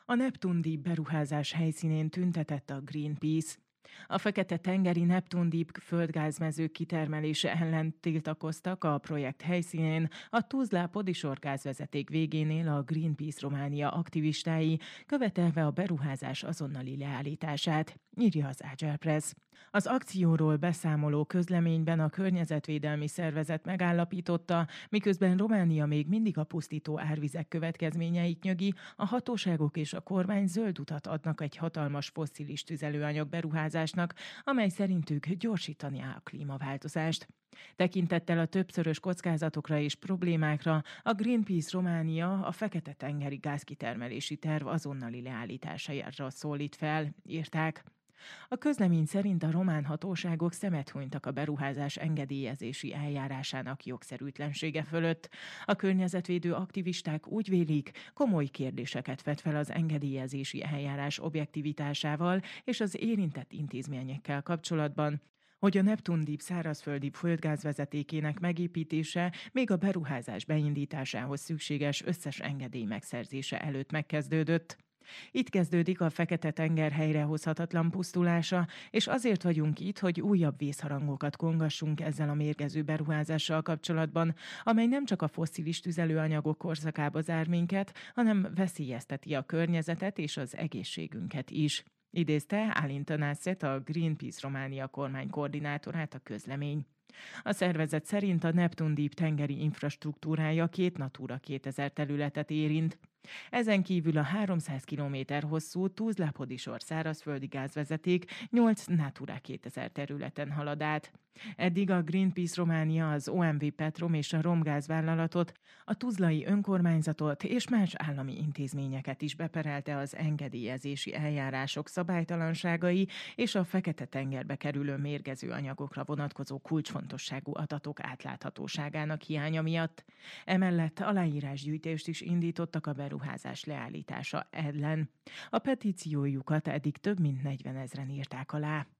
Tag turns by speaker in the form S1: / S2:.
S1: A Neptun Deep beruházás helyszínén tüntetett a Greenpeace. A Fekete-tengeri Neptun Deep földgázmezők kitermelése ellen tiltakoztak a projekt helyszínén, a Tuzla-Podisor gázvezeték végénél a Greenpeace Románia aktivistái, követelve a beruházás azonnali leállítását, írja az Agile Press. Az akcióról beszámoló közleményben a környezetvédelmi szervezet megállapította, miközben Románia még mindig a pusztító árvizek következményeit nyögi, a hatóságok és a kormány zöld utat adnak egy hatalmas fosszilis tüzelőanyag beruházásnak, amely szerintük gyorsítaná a klímaváltozást. Tekintettel a többszörös kockázatokra és problémákra a Greenpeace Románia a Fekete-tengeri gázkitermelési terv azonnali leállítására szólít fel, írták. A közlemény szerint a román hatóságok szemet hunytak a beruházás engedélyezési eljárásának jogszerűtlensége fölött. A környezetvédő aktivisták úgy vélik, komoly kérdéseket vet fel az engedélyezési eljárás objektivitásával és az érintett intézményekkel kapcsolatban, hogy a Neptun Deep szárazföldi földgázvezetékének megépítése még a beruházás beindításához szükséges összes engedély megszerzése előtt megkezdődött. Itt kezdődik a Fekete-tenger helyrehozhatatlan pusztulása, és azért vagyunk itt, hogy újabb vészharangokat kongassunk ezzel a mérgező beruházással kapcsolatban, amely nem csak a fosszilis tüzelőanyagok korszakába zár minket, hanem veszélyezteti a környezetet és az egészségünket is. Idézte Alin Tanasset, a Greenpeace Románia kormány koordinátorát a közlemény. A szervezet szerint a Neptun Deep tengeri infrastruktúrája 2 Natura 2000 területet érint. Ezen kívül a 300 km hosszú Tuzla-Podisor szárazföldi gázvezeték 8 Natura 2000 területen halad át. Eddig a Greenpeace Románia, az OMV Petrom és a Romgáz vállalatot, a tuzlai önkormányzatot és más állami intézményeket is beperelte az engedélyezési eljárások szabálytalanságai és a Fekete-tengerbe kerülő mérgező anyagokra vonatkozó kulcsfontosságú adatok átláthatóságának hiánya miatt. Emellett aláírásgyűjtést is indítottak a beruházás leállítása ellen. A petíciójukat eddig több mint 40 000-en írták alá.